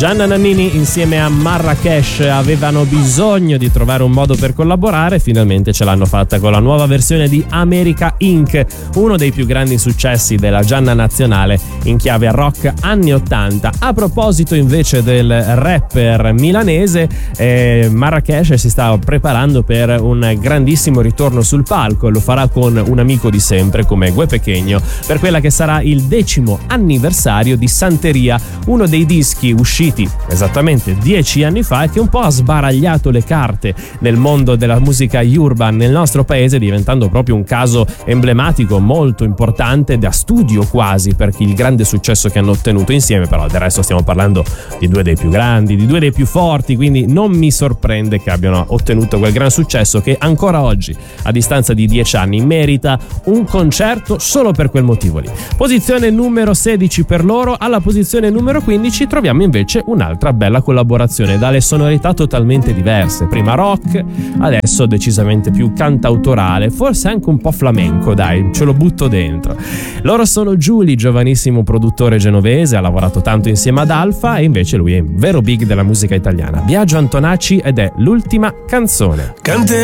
Gianna Nannini insieme a Marrakesh avevano bisogno di trovare un modo per collaborare, finalmente ce l'hanno fatta con la nuova versione di America Inc., uno dei più grandi successi della Gianna nazionale in chiave rock anni 80. A proposito invece del rapper milanese, Marrakesh si sta preparando per un grandissimo ritorno sul palco, lo farà con un amico di sempre come Gue Pequeno per quella che sarà il 10° anniversario di Santeria, uno dei dischi usciti esattamente 10 anni fa e che un po' ha sbaragliato le carte nel mondo della musica urban nel nostro paese, diventando proprio un caso emblematico molto importante, da studio quasi, per il grande successo che hanno ottenuto insieme. Però del resto stiamo parlando di due dei più grandi, di due dei più forti, quindi non mi sorprende che abbiano ottenuto quel gran successo che ancora oggi, a distanza di 10 anni, merita un concerto solo per quel motivo lì. Posizione numero 16 per loro. Alla posizione numero 15 troviamo invece un'altra bella collaborazione dalle sonorità totalmente diverse, prima rock, adesso decisamente più cantautorale, forse anche un po' flamenco, dai, ce lo butto dentro. Loro sono Giuli, giovanissimo produttore genovese, ha lavorato tanto insieme ad Alfa e invece lui è un vero big della musica italiana. Biagio Antonacci ed è L'ultima canzone.